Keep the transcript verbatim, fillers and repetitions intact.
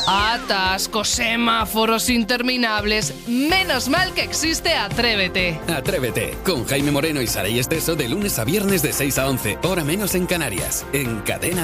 Atascos, semáforos interminables. Menos mal que existe Atrévete. Atrévete, con Jaime Moreno y Saray Esteso de lunes a viernes de seis a once, hora menos en Canarias, en Cadena